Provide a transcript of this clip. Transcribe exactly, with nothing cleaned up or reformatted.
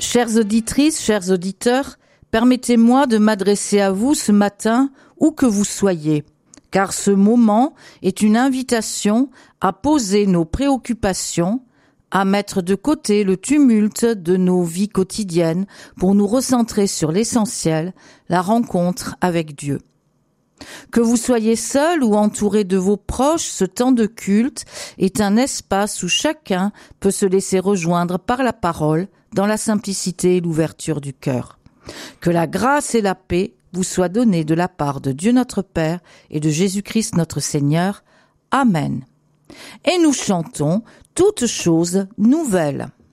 Chères auditrices, chers auditeurs, permettez-moi de m'adresser à vous ce matin, où que vous soyez, car ce moment est une invitation à poser nos préoccupations, à mettre de côté le tumulte de nos vies quotidiennes pour nous recentrer sur l'essentiel, la rencontre avec Dieu. Que vous soyez seul ou entouré de vos proches, ce temps de culte est un espace où chacun peut se laisser rejoindre par la parole dans la simplicité et l'ouverture du cœur. Que la grâce et la paix vous soient données de la part de Dieu notre Père et de Jésus-Christ notre Seigneur. Amen. Et nous chantons toutes choses nouvelles.